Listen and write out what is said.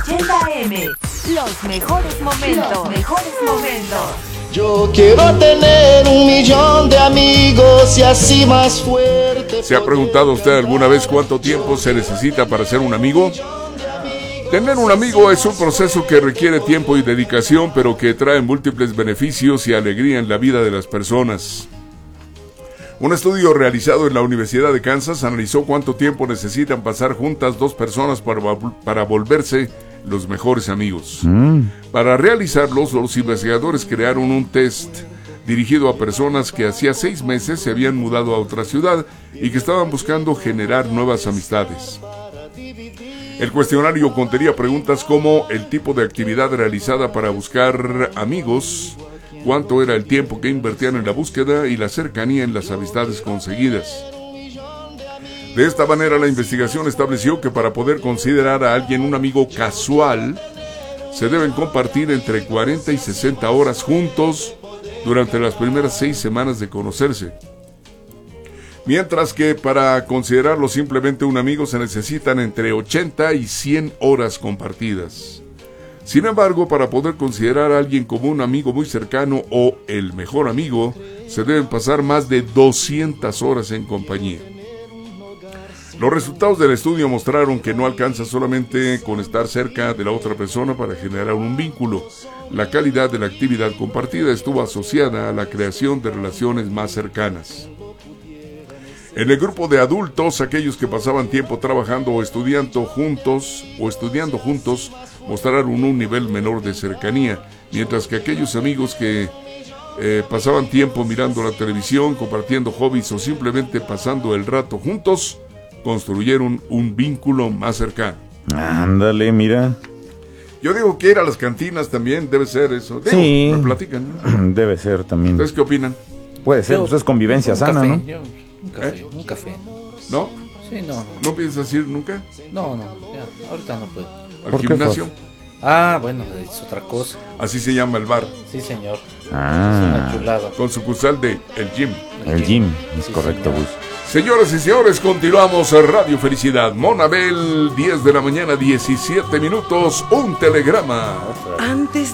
80 AM. Los mejores momentos. Yo quiero tener 1.000.000 de amigos y así más fuerte. ¿Se ha preguntado usted alguna vez cuánto tiempo se necesita para ser un amigo? Tener un amigo es un proceso que requiere tiempo y dedicación, pero que trae múltiples beneficios y alegría en la vida de las personas. Un estudio realizado en la Universidad de Kansas analizó cuánto tiempo necesitan pasar juntas dos personas para volverse los mejores amigos. Para realizarlos, los investigadores crearon un test dirigido a personas que hacía 6 meses se habían mudado a otra ciudad y que estaban buscando generar nuevas amistades. El cuestionario contenía preguntas como el tipo de actividad realizada para buscar amigos, cuánto era el tiempo que invertían en la búsqueda y la cercanía en las amistades conseguidas. De esta manera, la investigación estableció que para poder considerar a alguien un amigo casual, se deben compartir entre 40 y 60 horas juntos durante las primeras 6 semanas de conocerse. Mientras que para considerarlo simplemente un amigo se necesitan entre 80 y 100 horas compartidas. Sin embargo, para poder considerar a alguien como un amigo muy cercano o el mejor amigo, se deben pasar más de 200 horas en compañía. Los resultados del estudio mostraron que no alcanza solamente con estar cerca de la otra persona para generar un vínculo. La calidad de la actividad compartida estuvo asociada a la creación de relaciones más cercanas. En el grupo de adultos, aquellos que pasaban tiempo trabajando o estudiando juntos, mostraron un nivel menor de cercanía, mientras que aquellos amigos que pasaban tiempo mirando la televisión, compartiendo hobbies o simplemente pasando el rato juntos, construyeron un vínculo más cercano. Ándale, mira. Yo digo que ir a las cantinas también debe ser eso. Digo, sí, me platican, ¿no? Debe ser también. ¿Ustedes qué opinan? Puede ser, pues es convivencia sana, café, ¿no? Un café. ¿No? Sí, no. ¿No piensas ir nunca? No, ya, ahorita no puedo. ¿Al gimnasio? Bueno, es otra cosa. Así se llama el bar. Sí, señor. Es Ah, una chulada. Con sucursal de El Gym. el gym, es Sí, correcto, señor. Gus. Señoras y señores, continuamos a Radio Felicidad. Monabel, 10 de la mañana, 17 minutos, un telegrama. Antes